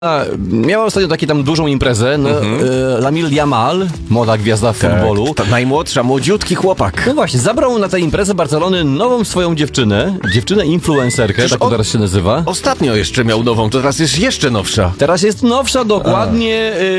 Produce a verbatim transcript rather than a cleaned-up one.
A, miała ostatnio taką tam dużą imprezę. No, Mhm. e, Lamine Yamal, młoda gwiazda futbolu. Ta najmłodsza, młodziutki chłopak. No właśnie, zabrał na tę imprezę Barcelony nową swoją dziewczynę, dziewczynę influencerkę, Przecież tak on- teraz się nazywa. Ostatnio jeszcze miał nową, to teraz jest jeszcze nowsza. Teraz jest nowsza, dokładnie